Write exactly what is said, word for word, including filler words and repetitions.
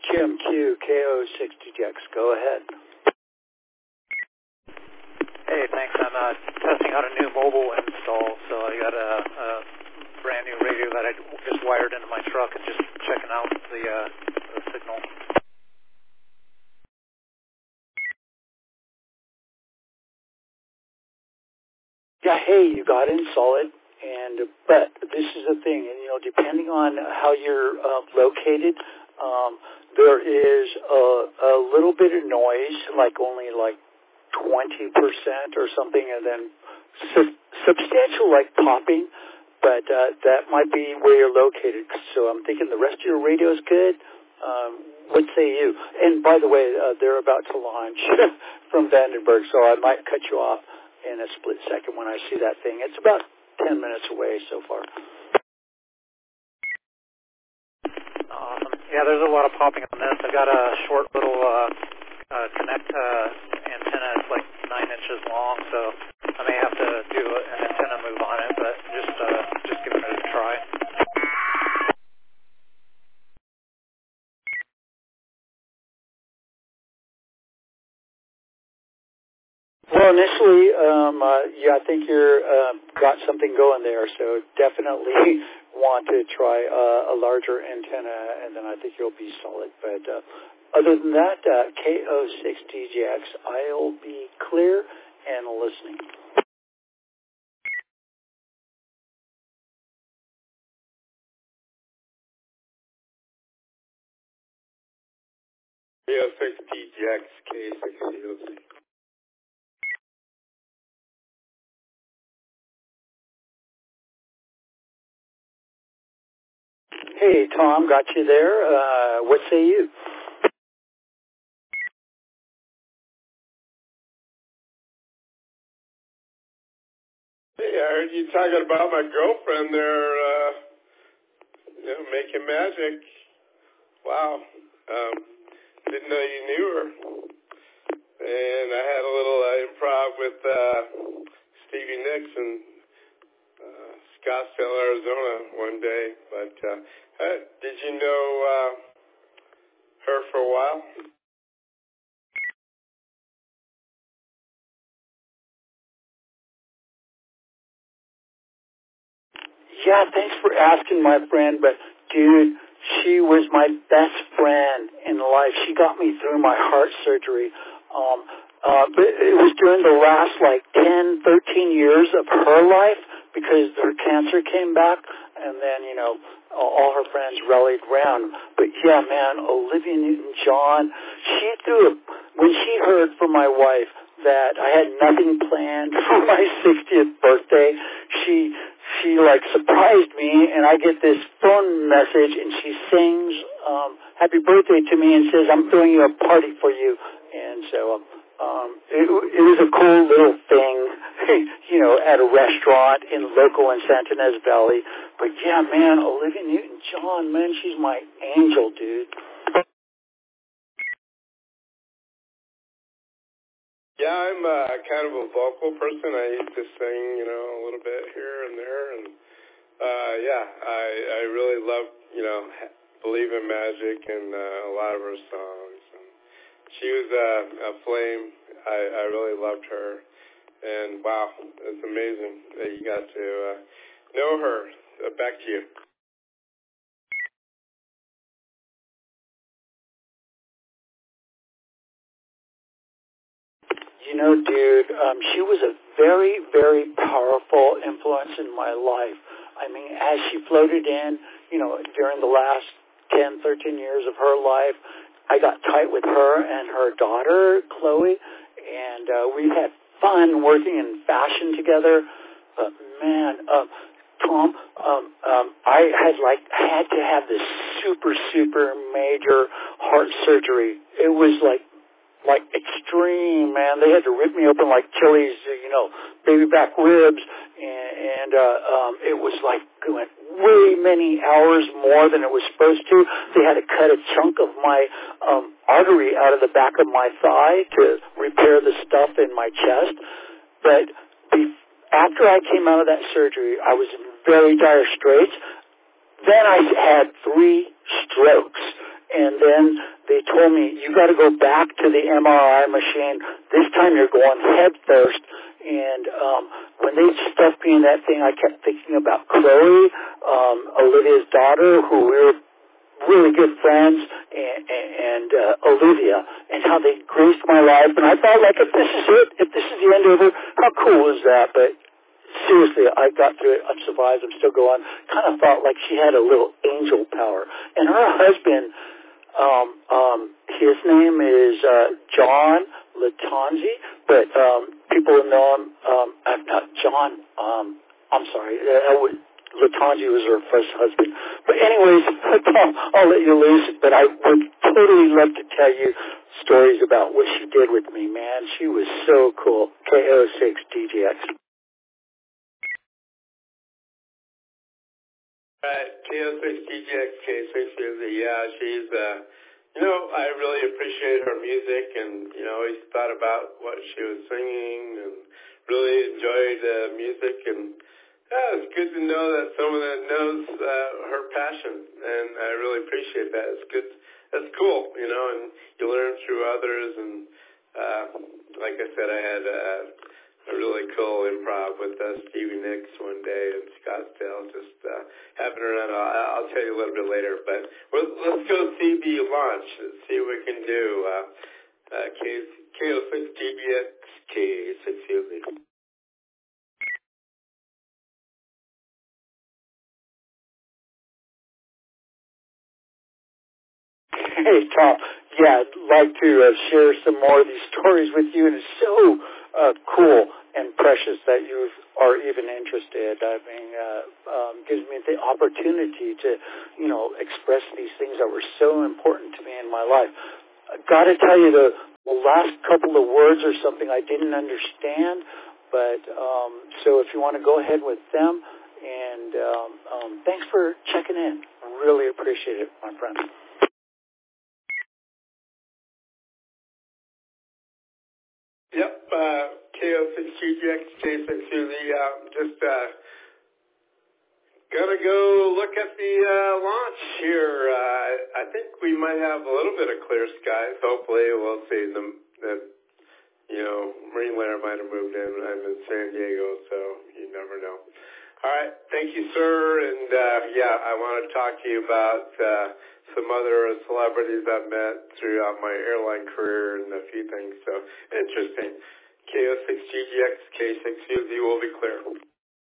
Jim Q, K O six D J X. Go ahead. Hey, thanks. I'm uh, testing out a new mobile install, so I got a, a brand new radio that I just wired into my truck and just checking out the, uh, the signal. Yeah, hey, you got in solid, and but this is the thing, and you know, depending on how you're uh, located, um, there is a, a little bit of noise, like only like twenty percent or something, and then su- substantial like popping, but uh, that might be where you're located. So I'm thinking the rest of your radio is good. Um, what say you? And by the way, uh, they're about to launch from Vandenberg, so I might cut you off in a split second when I see that thing. It's about ten minutes away so far. Awesome. Yeah, there's a lot of popping on this. I've got a short little uh, uh, connect uh, antenna. It's like nine inches long, so I may have to do an antenna move on it, but just uh, just giving it a try. Well, initially, um, uh, yeah, I think you're uh, got something going there, so definitely want to try uh, a larger antenna, and then I think you'll be solid. But uh, other than that, uh, K O six D J X, I'll be clear and listening. K O six D J X, K six D O C. Hey, Tom, got you there. Uh, what say you? Hey, I heard you talking about my girlfriend there, uh, you know, making magic. Wow. Um, didn't know you knew her. And I had a little uh, improv with uh, Stevie Nicks in uh, Scottsdale, Arizona one day. But uh, uh, did you know uh, her for a while? Yeah, thanks for asking, my friend, but dude, she was my best friend in life. She got me through my heart surgery. Um, uh, but it was during the last like ten, thirteen years of her life because her cancer came back, and then, you know, all her friends rallied around. But yeah, man, Olivia Newton-John, she threw a, when she heard from my wife that I had nothing planned for my sixtieth birthday, she she like surprised me, and I get this phone message, and she sings um, "Happy Birthday" to me and says, "I'm throwing you a party for you." And so um, um, it, it was a cool little thing, you know, at a restaurant in local in Santa Ynez Valley. But yeah, man, Olivia Newton-John, man, she's my angel, dude. Yeah, I'm uh, kind of a vocal person. I used to sing, you know, a little bit here and there, and uh, yeah, I I really love, you know, Believe in Magic and uh, a lot of her songs. And she was uh, a flame. I I really loved her, and wow, it's amazing that you got to uh, know her. Uh, back to you. You know, dude, um, she was a very, very powerful influence in my life. I mean, as she floated in, you know, during the last ten, thirteen years of her life, I got tight with her and her daughter, Chloe, and uh, we had fun working in fashion together. But man, uh, Tom, um, um, I had like had to have this super, super major heart surgery. It was like like extreme, man. They had to rip me open like Chili's, you know, baby back ribs, and, and uh, um, it was like going way many hours more than it was supposed to. They had to cut a chunk of my um, artery out of the back of my thigh to repair the stuff in my chest. But be- after I came out of that surgery, I was in very dire straits. Then I had three strokes, and then told me, you got to go back to the M R I machine. This time you're going head first. And um, when they stuffed me in that thing, I kept thinking about Chloe, um, Olivia's daughter, who we were really good friends, and, and uh, Olivia, and how they graced my life. And I thought, like, if this is it, if this is the end of it, how cool is that? But seriously, I got through it. I've survived. I'm still going. Kind of felt like she had a little angel power. And her husband, um, um, his name is uh, John Latanzi, but um, people know him. Um, I'm not John. Um, I'm sorry. Uh, would, Latanzi was her first husband. But anyways, I'll, I'll let you loose. But I would totally love to tell you stories about what she did with me. Man, she was so cool. K O six D J X. Right, K O six D J X K six is a, yeah, she's, uh, you know, I really appreciate her music and, you know, always thought about what she was singing and really enjoyed uh, music. And yeah, it's good to know that someone that knows uh, her passion, and I really appreciate that. It's good. That's cool, you know, and you learn through others. And uh, like I said, I had uh, a really cool improv with uh, Stevie Nicks one day in Scottsdale. Just uh, happened around. I'll, I'll tell you a little bit later. But we'll, let's go see the launch and see what we can do. Uh, uh, K O six D B X K six U Z. Hey, Tom. Yeah, I'd like to uh, share some more of these stories with you, and it's so uh, cool and precious that you are even interested. I mean, uh, um, gives me the opportunity to, you know, express these things that were so important to me in my life. I've got to tell you, the, the last couple of words are something I didn't understand, but um, so if you want to go ahead with them, and um, um, thanks for checking in. I really appreciate it, my friend. Yep, uh, K O six G G X K six U Z, uh, just uh, gonna go look at the uh, launch here. Uh, I think we might have a little bit of clear skies. Hopefully, we'll see. The, the you know, Marine Layer might have moved in. I'm in San Diego, so you never know. All right, thank you, sir. And uh, yeah, I want to talk to you about uh, some other celebrities I've met throughout my airline career and a few things. So interesting. K O six G G X K six U Z will be clear.